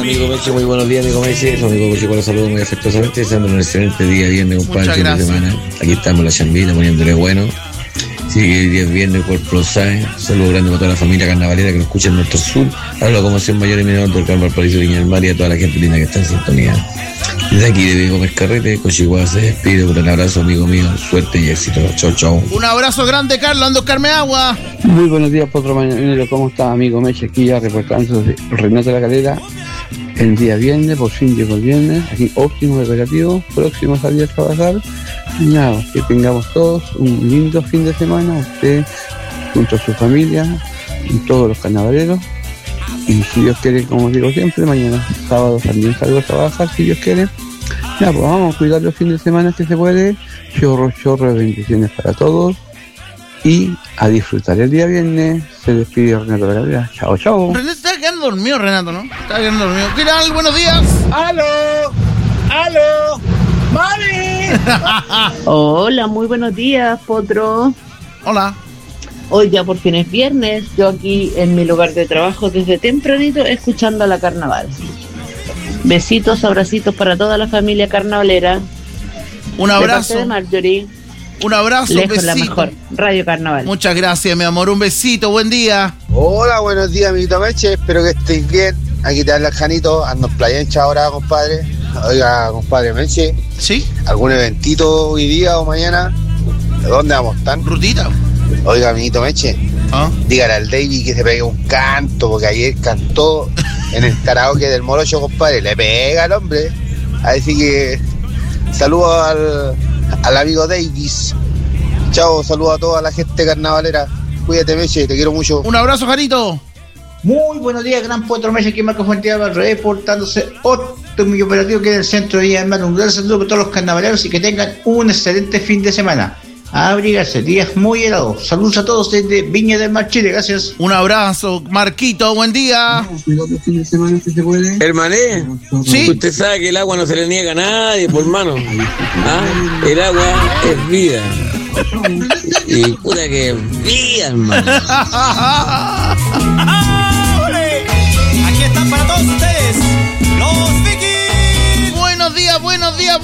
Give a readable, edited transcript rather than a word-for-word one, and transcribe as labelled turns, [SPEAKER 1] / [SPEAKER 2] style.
[SPEAKER 1] Amigo Meche, muy buenos días, amigo Meche. Su amigo Coche, con los saludos muy afectuosamente. Deseando un excelente día viernes, compadre, fin de semana. Aquí estamos en la chambita poniéndole bueno. Sí, que el día es viernes, el cuerpo lo sabe. Saludos grandes para toda la familia carnavalera que nos escucha en nuestro sur. A la locomoción mayor y menor del Carnaval Valparaíso, Viña del Mar y a toda la gente linda que está en sintonía. Desde aquí de Gómez Carrete, Cochiguá se despide. Un gran abrazo, amigo mío. Suerte y éxito. Chau, chau.
[SPEAKER 2] Un abrazo grande, Carlos. Ando Carmeagua.
[SPEAKER 3] Muy buenos días, Potro Mañanero. ¿Cómo está, amigo Meche? Aquí ya reportando de Renato de la Calera. El día viernes, por fin llegó el viernes. Aquí óptimo, operativo. Próximo a salir a trabajar. Y nada, que tengamos todos un lindo fin de semana. Usted, junto a su familia, y todos los carnavaleros. Y si Dios quiere, como digo siempre, mañana sábado también salgo a trabajar, si Dios quiere. Ya, pues vamos a cuidar los fines de semana que se puede. Chorro de bendiciones para todos. Y a disfrutar el día viernes. Se despide Renato de la Calera. Chao, chao.
[SPEAKER 2] Renato está quedando dormido, Renato, ¿no? Está quedando dormido. ¿Qué tal? Buenos días.
[SPEAKER 4] ¡Aló! ¡Mami!
[SPEAKER 5] Hola, muy buenos días, Potro.
[SPEAKER 2] Hola.
[SPEAKER 5] Hoy ya por fin es viernes, yo aquí en mi lugar de trabajo desde tempranito escuchando a la carnaval. Besitos, abracitos para toda la familia carnavalera.
[SPEAKER 2] Un abrazo.
[SPEAKER 5] De parte de Marjorie.
[SPEAKER 2] Un abrazo,
[SPEAKER 5] lejos
[SPEAKER 2] besito.
[SPEAKER 5] La mejor Radio Carnaval.
[SPEAKER 2] Muchas gracias, mi amor. Un besito, buen día.
[SPEAKER 6] Hola, buenos días, amiguito Meche. Espero que estéis bien. Aquí te habla el Janito. Ando en Playencha ahora, compadre. Oiga, compadre Meche.
[SPEAKER 2] ¿Sí?
[SPEAKER 6] ¿Algún eventito hoy día o mañana? ¿Dónde vamos a estar?
[SPEAKER 2] ¿Rutita?
[SPEAKER 6] Oiga, amiguito Meche. Dígale al David que se pegue un canto, porque ayer cantó en el karaoke del Morocho, compadre. Le pega al hombre. Así que saludos al amigo Davis. Chao, saludos a toda la gente carnavalera. Cuídate, Meche, te quiero mucho.
[SPEAKER 2] Un abrazo, Jarito.
[SPEAKER 4] Muy buenos días, gran Potro Meche, aquí Marco Fuentealba, reportándose óptimo operativo que en el centro de Villa del Mar. Un gran saludo para todos los carnavaleros y que tengan un excelente fin de semana. A abrigarse, días muy helados. Saludos a todos desde Viña del Mar, Chile, gracias.
[SPEAKER 2] Un abrazo, Marquito, buen día.
[SPEAKER 1] Hermané,
[SPEAKER 2] ¿sí?
[SPEAKER 1] Usted sabe que el agua no se le niega a nadie, por mano. El agua es vida. Y puta que vida, hermano.